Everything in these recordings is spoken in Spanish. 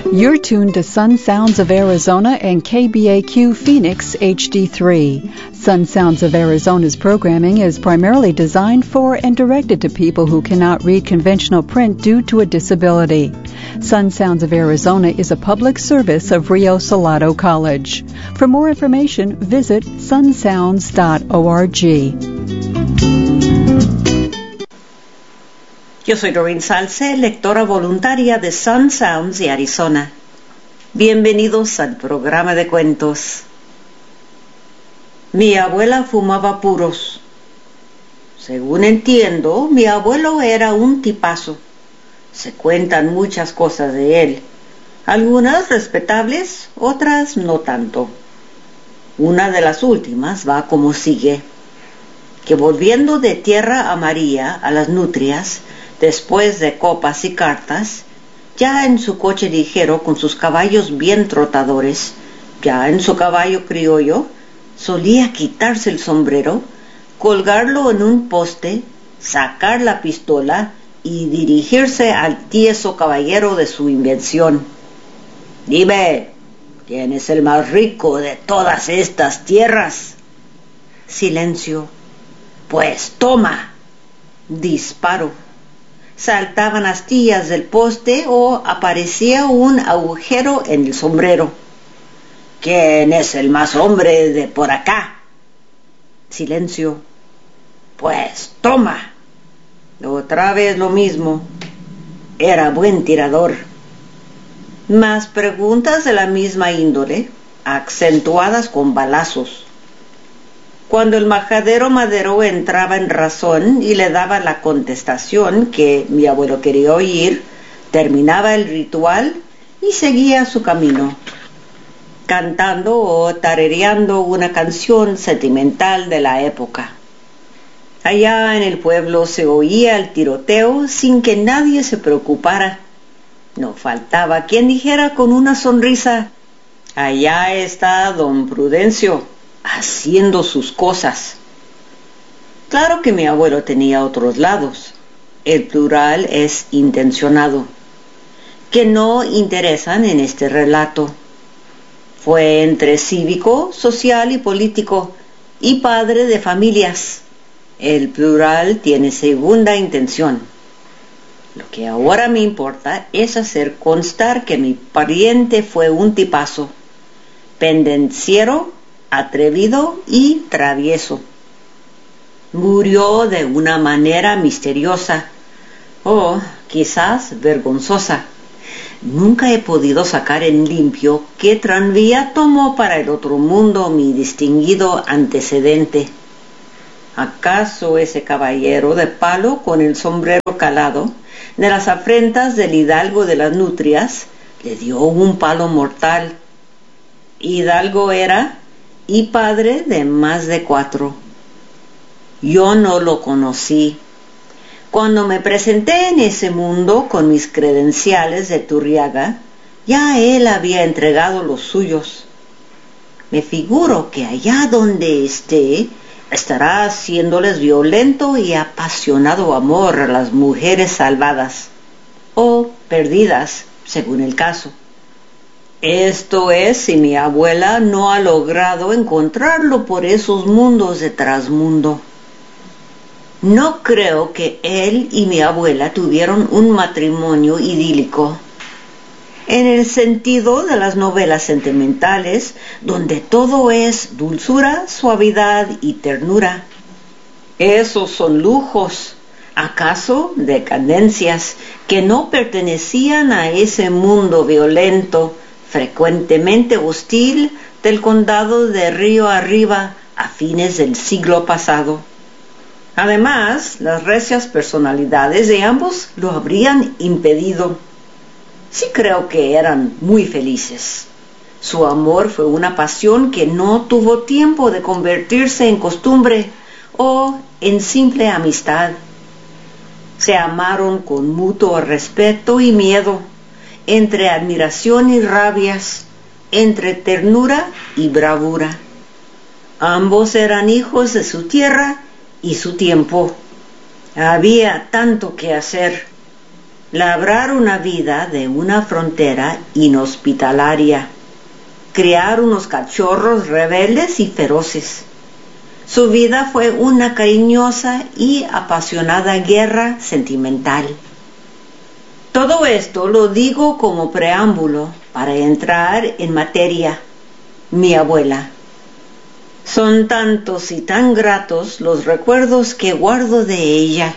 You're tuned to Sun Sounds of Arizona and KBAQ Phoenix HD3. Sun Sounds of Arizona's programming is primarily designed for and directed to people who cannot read conventional print due to a disability. Sun Sounds of Arizona is a public service of Rio Salado College. For more information, visit sunsounds.org. Yo soy Doreen Salce, lectora voluntaria de Sun Sounds de Arizona. Bienvenidos al programa de cuentos. Mi abuela fumaba puros. Según entiendo, mi abuelo era un tipazo. Se cuentan muchas cosas de él, algunas respetables, otras no tanto. Una de las últimas va como sigue: que volviendo de Tierra Amarilla a las Nutrias, después de copas y cartas, ya en su coche ligero con sus caballos bien trotadores, ya en su caballo criollo, solía quitarse el sombrero, colgarlo en un poste, sacar la pistola y dirigirse al tieso caballero de su invención. «Dime, ¿quién es el más rico de todas estas tierras?» Silencio. «Pues toma». Disparo. Saltaban astillas del poste o aparecía un agujero en el sombrero. «¿Quién es el más hombre de por acá?» Silencio. «Pues toma». Otra vez lo mismo. Era buen tirador. Más preguntas de la misma índole, acentuadas con balazos. Cuando el majadero Madero entraba en razón y le daba la contestación que mi abuelo quería oír, terminaba el ritual y seguía su camino, cantando o tarareando una canción sentimental de la época. Allá en el pueblo se oía el tiroteo sin que nadie se preocupara. No faltaba quien dijera con una sonrisa: «Allá está don Prudencio, haciendo sus cosas». Claro que mi abuelo tenía otros lados. El plural es intencionado, que no interesan en este relato. Fue entre cívico, social y político, y padre de familias. El plural tiene segunda intención. Lo que ahora me importa es hacer constar que mi pariente fue un tipazo, pendenciero, atrevido y travieso. Murió de una manera misteriosa, o quizás vergonzosa. Nunca he podido sacar en limpio qué tranvía tomó para el otro mundo mi distinguido antecedente. ¿Acaso ese caballero de palo con el sombrero calado, de las afrentas del hidalgo de las Nutrias, le dio un palo mortal? Hidalgo era y padre de más de 4. Yo no lo conocí. Cuando me presenté en ese mundo con mis credenciales de Turriaga, ya él había entregado los suyos. Me figuro que allá donde esté, estará haciéndoles violento y apasionado amor a las mujeres salvadas, o perdidas, según el caso. Esto es, si mi abuela no ha logrado encontrarlo por esos mundos de trasmundo. No creo que él y mi abuela tuvieron un matrimonio idílico, en el sentido de las novelas sentimentales, donde todo es dulzura, suavidad y ternura. Esos son lujos, acaso decadencias, que no pertenecían a ese mundo violento, frecuentemente hostil, del condado de Río Arriba a fines del siglo pasado. Además, las recias personalidades de ambos lo habrían impedido. Sí creo que eran muy felices. Su amor fue una pasión que no tuvo tiempo de convertirse en costumbre o en simple amistad. Se amaron con mutuo respeto y miedo, entre admiración y rabias, entre ternura y bravura. Ambos eran hijos de su tierra y su tiempo. Había tanto que hacer. labrar una vida de una frontera inhospitalaria, criar unos cachorros rebeldes y feroces. Su vida fue una cariñosa y apasionada guerra sentimental. Todo esto lo digo como preámbulo para entrar en materia. Mi abuela. Son tantos y tan gratos los recuerdos que guardo de ella.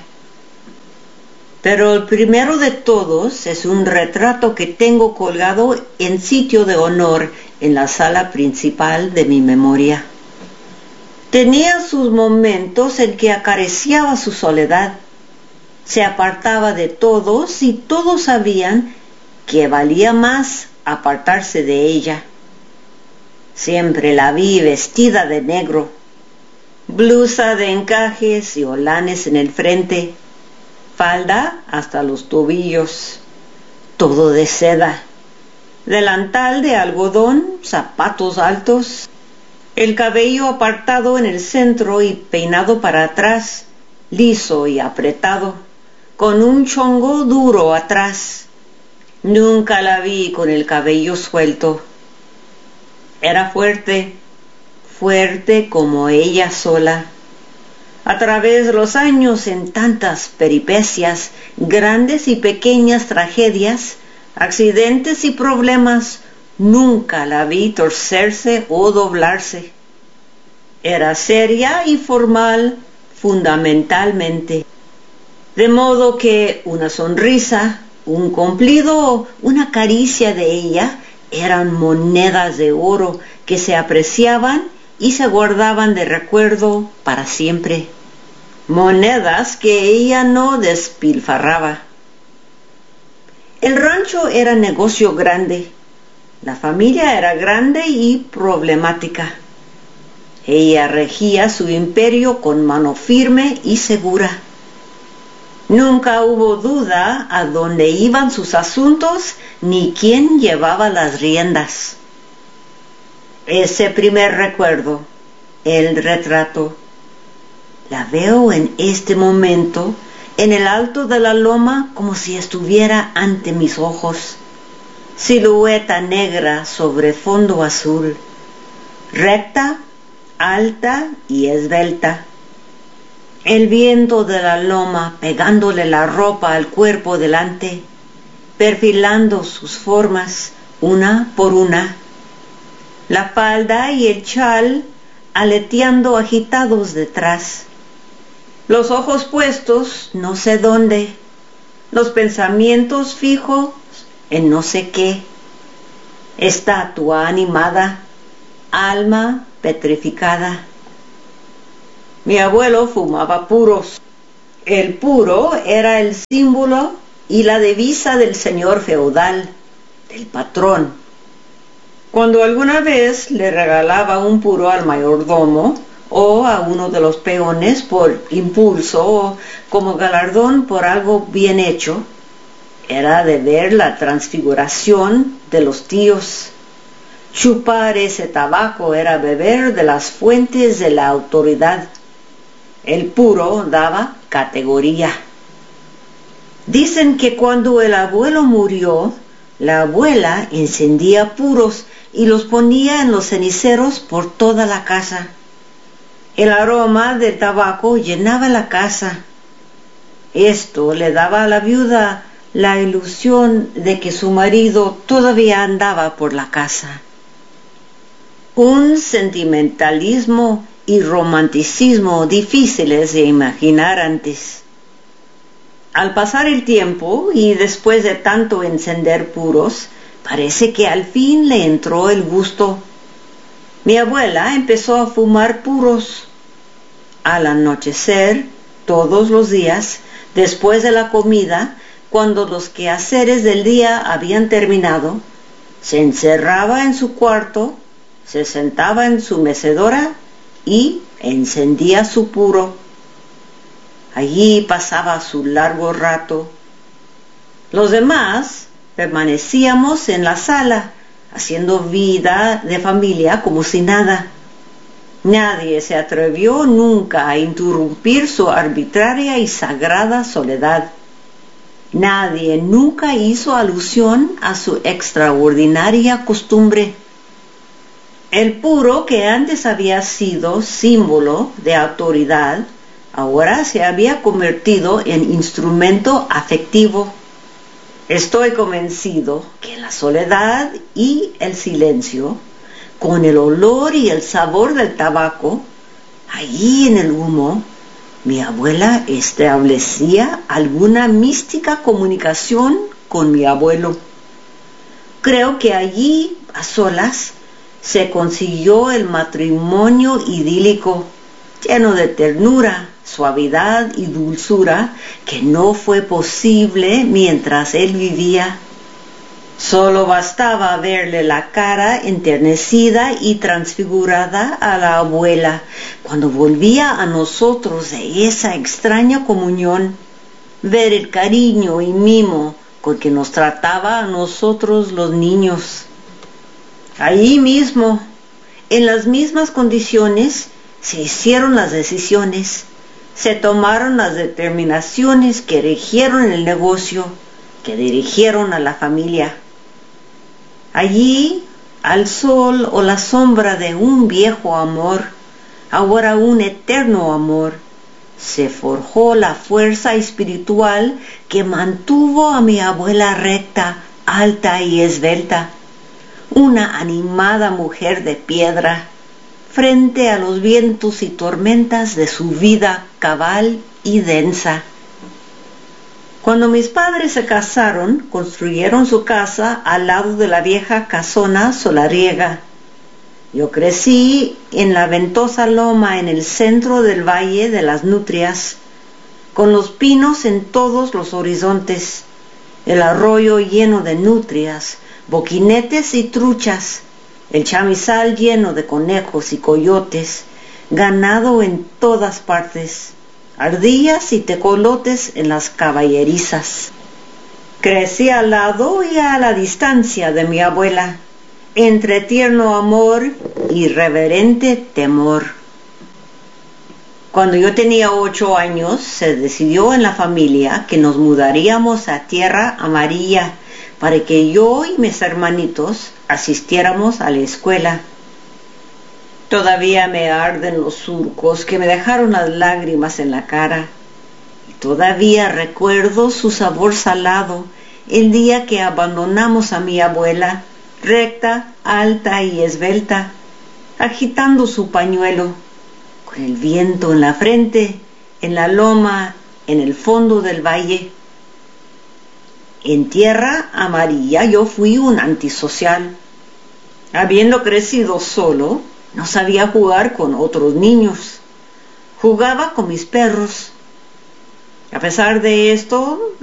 Pero el primero de todos es un retrato que tengo colgado en sitio de honor en la sala principal de mi memoria. Tenía sus momentos en que acariciaba su soledad. Se apartaba de todos y todos sabían que valía más apartarse de ella. Siempre la vi vestida de negro, blusa de encajes y holanes en el frente, falda hasta los tobillos, todo de seda, delantal de algodón, zapatos altos, el cabello apartado en el centro y peinado para atrás, liso y apretado, con un chongo duro atrás. Nunca la vi con el cabello suelto. Era fuerte, fuerte como ella sola. A través de los años, en tantas peripecias, grandes y pequeñas tragedias, accidentes y problemas, nunca la vi torcerse o doblarse. Era seria y formal fundamentalmente. De modo que una sonrisa, un cumplido, una caricia de ella eran monedas de oro que se apreciaban y se guardaban de recuerdo para siempre. Monedas que ella no despilfarraba. El rancho era negocio grande. La familia era grande y problemática. Ella regía su imperio con mano firme y segura. Nunca hubo duda a dónde iban sus asuntos ni quién llevaba las riendas. Ese primer recuerdo, el retrato, la veo en este momento en el alto de la loma como si estuviera ante mis ojos. Silueta negra sobre fondo azul, recta, alta y esbelta. El viento de la loma pegándole la ropa al cuerpo delante, perfilando sus formas una por una. La falda y el chal aleteando agitados detrás. Los ojos puestos no sé dónde, los pensamientos fijos en no sé qué. Estatua animada, alma petrificada. Mi abuelo fumaba puros. El puro era el símbolo y la divisa del señor feudal, del patrón. Cuando alguna vez le regalaba un puro al mayordomo o a uno de los peones por impulso o como galardón por algo bien hecho, era de ver la transfiguración de los tíos. Chupar ese tabaco era beber de las fuentes de la autoridad. El puro daba categoría. Dicen que cuando el abuelo murió, la abuela encendía puros y los ponía en los ceniceros por toda la casa. El aroma del tabaco llenaba la casa. Esto le daba a la viuda la ilusión de que su marido todavía andaba por la casa. Un sentimentalismo y romanticismo difíciles de imaginar antes. Al pasar el tiempo y después de tanto encender puros, parece que al fin le entró el gusto. Mi abuela empezó a fumar puros. Al anochecer, todos los días, después de la comida, cuando los quehaceres del día habían terminado, se encerraba en su cuarto, se sentaba en su mecedora y encendía su puro. Allí pasaba su largo rato. Los demás permanecíamos en la sala, haciendo vida de familia como si nada. Nadie se atrevió nunca a interrumpir su arbitraria y sagrada soledad. Nadie nunca hizo alusión a su extraordinaria costumbre. El puro, que antes había sido símbolo de autoridad, ahora se había convertido en instrumento afectivo. Estoy convencido que la soledad y el silencio, con el olor y el sabor del tabaco, allí en el humo, mi abuela establecía alguna mística comunicación con mi abuelo. Creo que allí, a solas, se consiguió el matrimonio idílico, lleno de ternura, suavidad y dulzura, que no fue posible mientras él vivía. Solo bastaba verle la cara enternecida y transfigurada a la abuela cuando volvía a nosotros de esa extraña comunión, ver el cariño y mimo con que nos trataba a nosotros los niños. Allí mismo, en las mismas condiciones, se hicieron las decisiones, se tomaron las determinaciones que rigieron el negocio, que dirigieron a la familia. Allí, al sol o la sombra de un viejo amor, ahora un eterno amor, se forjó la fuerza espiritual que mantuvo a mi abuela recta, alta y esbelta, una animada mujer de piedra, frente a los vientos y tormentas de su vida cabal y densa. Cuando mis padres se casaron, construyeron su casa al lado de la vieja casona solariega. Yo crecí en la ventosa loma en el centro del Valle de las Nutrias, con los pinos en todos los horizontes, el arroyo lleno de nutrias, boquinetes y truchas, el chamizal lleno de conejos y coyotes, ganado en todas partes, ardillas y tecolotes en las caballerizas. Crecí al lado y a la distancia de mi abuela, entre tierno amor y reverente temor. Cuando yo tenía 8 años, se decidió en la familia que nos mudaríamos a Tierra Amarilla para que yo y mis hermanitos asistiéramos a la escuela. Todavía me arden los surcos que me dejaron las lágrimas en la cara. Y todavía recuerdo su sabor salado el día que abandonamos a mi abuela, recta, alta y esbelta, agitando su pañuelo, con el viento en la frente, en la loma, en el fondo del valle. En Tierra Amarilla yo fui un antisocial. Habiendo crecido solo, no sabía jugar con otros niños. Jugaba con mis perros. A pesar de esto,